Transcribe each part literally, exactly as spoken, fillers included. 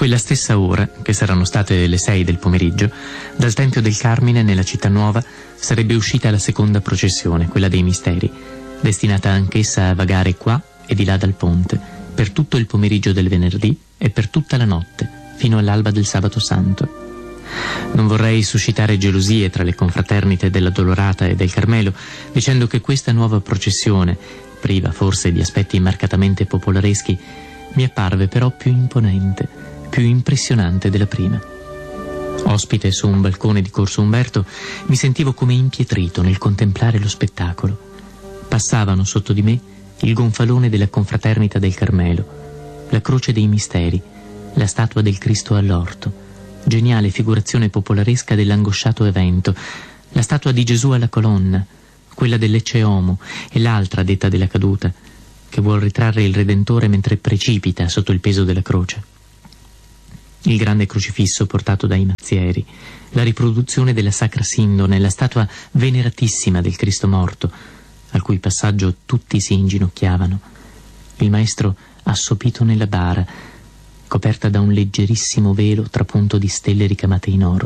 quella stessa ora, che saranno state le sei del pomeriggio, dal Tempio del Carmine nella città nuova sarebbe uscita la seconda processione, quella dei misteri, destinata anch'essa a vagare qua e di là dal ponte, per tutto il pomeriggio del venerdì e per tutta la notte, fino all'alba del sabato santo. Non vorrei suscitare gelosie tra le confraternite della Dolorata e del Carmelo, dicendo che questa nuova processione, priva forse di aspetti marcatamente popolareschi, mi apparve però più imponente, più impressionante della prima. Ospite su un balcone di Corso Umberto, mi sentivo come impietrito nel contemplare lo spettacolo. Passavano sotto di me il gonfalone della confraternita del Carmelo, la croce dei misteri, la statua del Cristo all'orto, geniale figurazione popolaresca dell'angosciato evento, la statua di Gesù alla colonna, quella dell'Ecce Homo e l'altra detta della caduta, che vuol ritrarre il Redentore mentre precipita sotto il peso della croce. Il grande crocifisso portato dai mazzieri, la riproduzione della Sacra Sindone, la statua veneratissima del Cristo morto, al cui passaggio tutti si inginocchiavano, il maestro assopito nella bara, coperta da un leggerissimo velo trapunto di stelle ricamate in oro.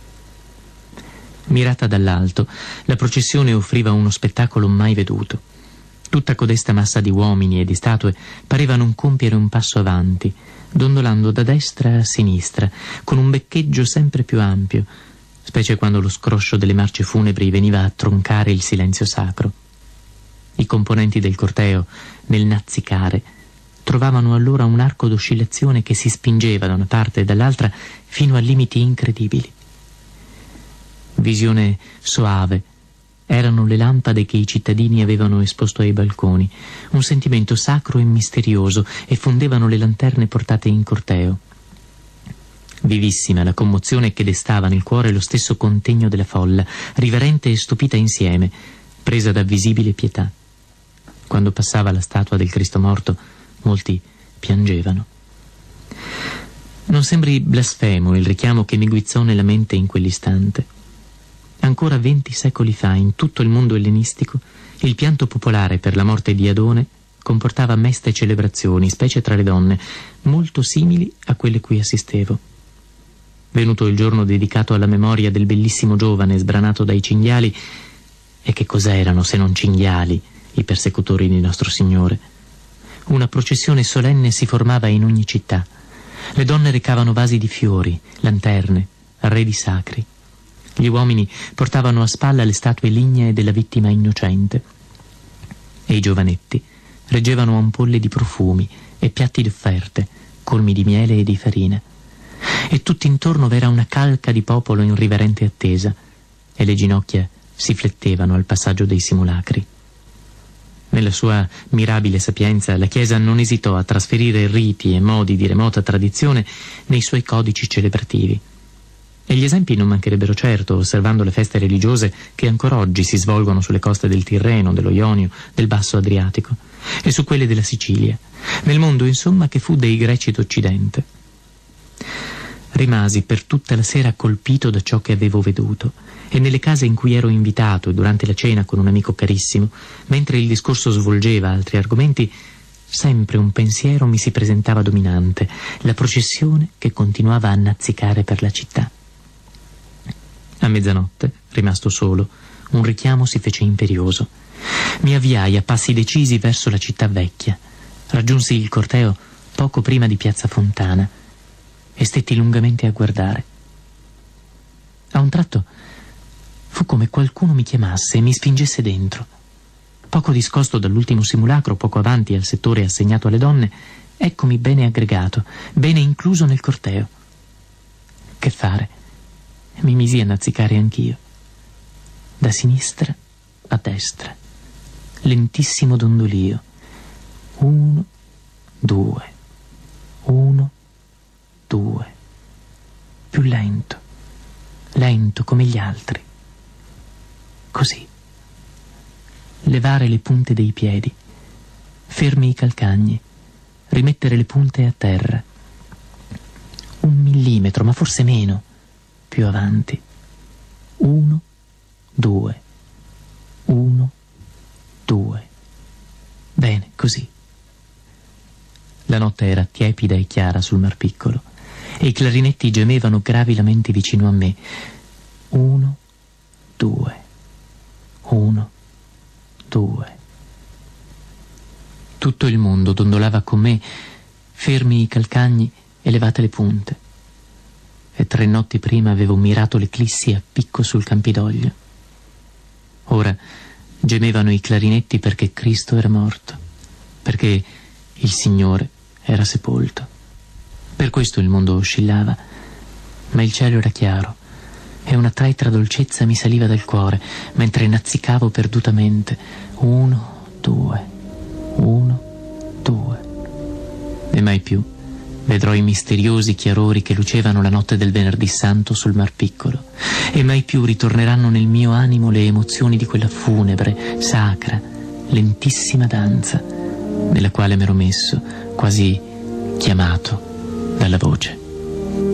Mirata dall'alto, la processione offriva uno spettacolo mai veduto. Tutta codesta massa di uomini e di statue pareva non compiere un passo avanti, dondolando da destra a sinistra, con un beccheggio sempre più ampio, specie quando lo scroscio delle marce funebri veniva a troncare il silenzio sacro. I componenti del corteo, nel nazzicare, trovavano allora un arco d'oscillazione che si spingeva da una parte e dall'altra fino a limiti incredibili. Visione soave erano le lampade che i cittadini avevano esposto ai balconi, un sentimento sacro e misterioso, e fondevano le lanterne portate in corteo. Vivissima la commozione che destava nel cuore lo stesso contegno della folla, riverente e stupita insieme, presa da visibile pietà. Quando passava la statua del Cristo morto, molti piangevano. Non sembri blasfemo il richiamo che mi guizzò nella mente in quell'istante. Ancora venti secoli fa, in tutto il mondo ellenistico, il pianto popolare per la morte di Adone comportava meste celebrazioni, specie tra le donne, molto simili a quelle cui assistevo. Venuto il giorno dedicato alla memoria del bellissimo giovane sbranato dai cinghiali, e che cos'erano se non cinghiali i persecutori di nostro Signore, una processione solenne si formava in ogni città. Le donne recavano vasi di fiori, lanterne, arredi sacri. Gli uomini portavano a spalla le statue lignee della vittima innocente, e i giovanetti reggevano ampolle di profumi e piatti d'offerte, colmi di miele e di farina. E tutt'intorno v'era una calca di popolo in riverente attesa, e le ginocchia si flettevano al passaggio dei simulacri. Nella sua mirabile sapienza, la Chiesa non esitò a trasferire riti e modi di remota tradizione nei suoi codici celebrativi. E gli esempi non mancherebbero certo, osservando le feste religiose che ancora oggi si svolgono sulle coste del Tirreno, dello Ionio, del Basso Adriatico, e su quelle della Sicilia, nel mondo insomma che fu dei Greci d'Occidente. Rimasi per tutta la sera colpito da ciò che avevo veduto, e nelle case in cui ero invitato e durante la cena con un amico carissimo, mentre il discorso svolgeva altri argomenti, sempre un pensiero mi si presentava dominante, la processione che continuava a nazzicare per la città. A mezzanotte, rimasto solo, un richiamo si fece imperioso. Mi avviai a passi decisi verso la città vecchia. Raggiunsi il corteo poco prima di Piazza Fontana e stetti lungamente a guardare. A un tratto fu come qualcuno mi chiamasse e mi spingesse dentro. Poco discosto dall'ultimo simulacro, poco avanti al settore assegnato alle donne, eccomi bene aggregato, bene incluso nel corteo. Che fare? Mi misi a nazzicare anch'io. Da sinistra a destra, lentissimo dondolio. Uno, due, uno, due. Più lento, lento come gli altri. Così. Levare le punte dei piedi, fermi i calcagni, rimettere le punte a terra. Un millimetro, ma forse meno, più avanti. Uno, due, uno, due. Bene, così. La notte era tiepida e chiara sul Mar Piccolo, e i clarinetti gemevano gravilmente vicino a me. Uno, due, uno, due. Tutto il mondo dondolava con me, fermi i calcagni e levate le punte. E tre notti prima avevo mirato l'eclissi a picco sul Campidoglio. Ora gemevano i clarinetti perché Cristo era morto, perché il Signore era sepolto. Per questo il mondo oscillava, ma il cielo era chiaro e una traitra dolcezza mi saliva dal cuore mentre nazzicavo perdutamente. Uno, due, uno, due. E mai più vedrò i misteriosi chiarori che lucevano la notte del Venerdì Santo sul Mar Piccolo, e mai più ritorneranno nel mio animo le emozioni di quella funebre, sacra, lentissima danza nella quale m'ero messo, quasi chiamato dalla voce.